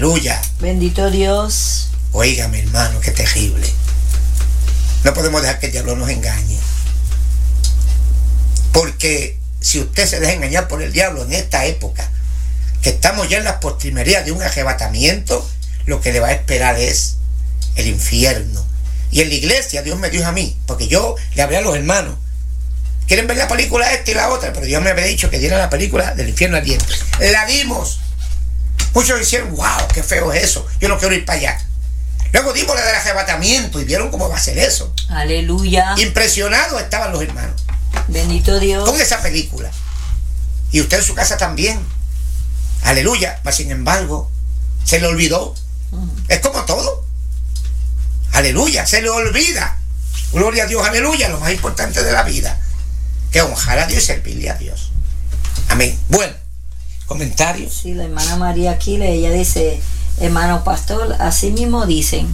Aleluya. Bendito Dios. Óigame, hermano, qué terrible. No podemos dejar que el diablo nos engañe. Porque si usted se deja engañar por el diablo en esta época, que estamos ya en las postrimerías de un arrebatamiento, lo que le va a esperar es el infierno. Y en la iglesia Dios me dijo a mí, porque yo le hablé a los hermanos, quieren ver la película esta y la otra, pero Dios me había dicho que diera la película del infierno ardiente. La dimos. Muchos dijeron, wow, qué feo es eso, yo no quiero ir para allá. Luego dimos la del arrebatamiento y vieron cómo va a ser eso. Aleluya. Impresionados estaban los hermanos. Bendito Dios. Con esa película. Y usted en su casa también. Aleluya. Mas sin embargo, se le olvidó. Es como todo. Aleluya. Se le olvida. Gloria a Dios. Aleluya. Lo más importante de la vida. Que honrar a Dios y servirle a Dios. Amén. Bueno, comentarios. Sí, la hermana María Aquiles, ella dice, hermano pastor, así mismo dicen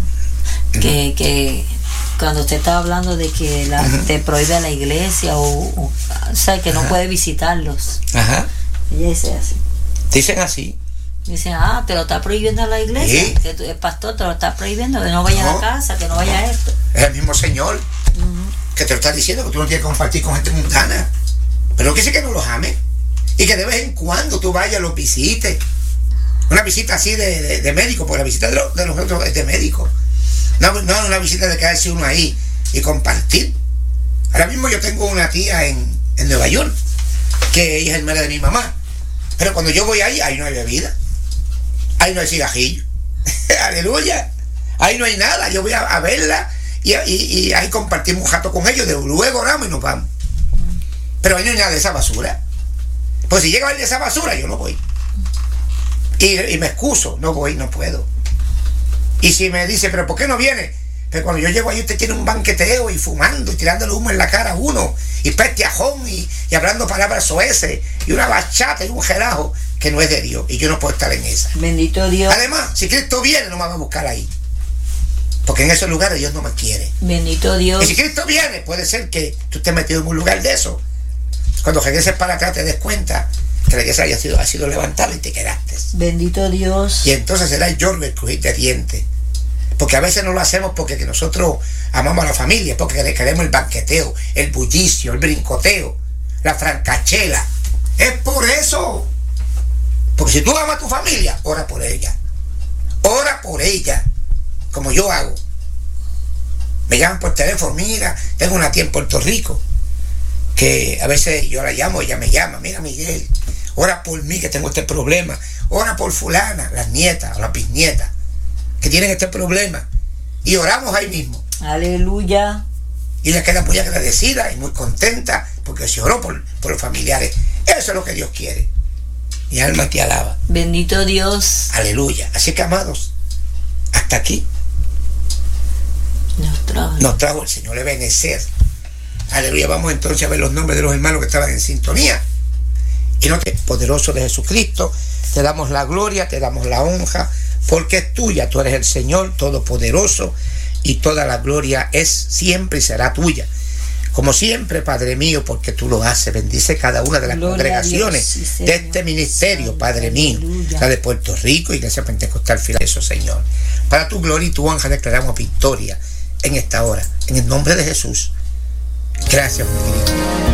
que cuando usted está hablando de que te prohíbe la iglesia o sea, que no puede visitarlos. Ajá. Ella dice así. Dicen así. Dicen, te lo está prohibiendo la iglesia. Sí. Que el pastor te lo está prohibiendo, que no vaya a la casa, que no vaya a esto. Es el mismo Señor que te lo está diciendo, que tú no tienes que compartir con gente mundana. Pero que sí que no los ame. Y que de vez en cuando tú vayas, los visites. Una visita así de médico, porque la visita de los otros es de médico. No una visita de quedarse uno ahí y compartir. Ahora mismo yo tengo una tía en Nueva York, que ella es hermana de mi mamá. Pero cuando yo voy ahí no hay bebida. Ahí no hay cigajillo. Aleluya. Ahí no hay nada. Yo voy a verla y ahí compartimos un rato con ellos. Luego oramos y nos vamos. Pero ahí no hay nada de esa basura. Pues si llega a ver de esa basura, yo no voy. Y me excuso, no voy, no puedo. Y si me dice, pero ¿por qué no viene? Pero cuando yo llego ahí, usted tiene un banqueteo y fumando y tirándole humo en la cara a uno, y pestiajón y hablando palabras soeces, y una bachata y un relajo que no es de Dios. Y yo no puedo estar en esa. Bendito Dios. Además, si Cristo viene, no me va a buscar ahí. Porque en esos lugares Dios no me quiere. Bendito Dios. Y si Cristo viene, puede ser que tú estés metido en un lugar de eso. Cuando regreses para acá te des cuenta que la iglesia ha sido levantada y te quedaste. Bendito Dios. Y entonces será el lloro del crujir de dientes. Porque a veces no lo hacemos porque nosotros amamos a la familia, porque queremos el banqueteo, el bullicio, el brincoteo, la francachela. Es por eso. Porque si tú amas a tu familia, ora por ella. Ora por ella, como yo hago. Me llaman por teléfono, mira, tengo una tía en Puerto Rico, que a veces yo la llamo, ella me llama, mira Miguel, ora por mí que tengo este problema, ora por fulana, las nietas o las bisnietas que tienen este problema, y oramos ahí mismo. Aleluya. Y ella queda muy agradecida y muy contenta porque se oró por los familiares. Eso es lo que Dios quiere. Mi alma te alaba. Bendito Dios. Aleluya. Así que, amados, hasta aquí nos trajo el Señor Ebenezer. Aleluya. Vamos entonces a ver los nombres de los hermanos que estaban en sintonía. Y no te poderoso de Jesucristo, te damos la gloria, te damos la honra, porque es tuya. Tú eres el Señor Todopoderoso y toda la gloria es siempre y será tuya. Como siempre, Padre mío, porque tú lo haces. Bendice cada una de las congregaciones de este ministerio, Padre mío. La de Puerto Rico, Iglesia Pentecostal Filadelfia, Señor. Para tu gloria y tu honra declaramos victoria en esta hora. En el nombre de Jesús. Gracias, mi querido.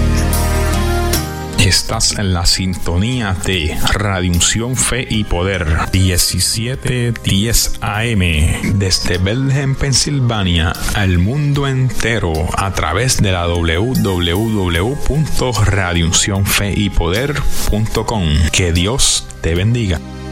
Estás en la sintonía de Radio Unción Fe y Poder 1710 AM desde Bethlehem, Pensilvania, al mundo entero a través de la www.radiouncionfeypoder.com. Que Dios te bendiga.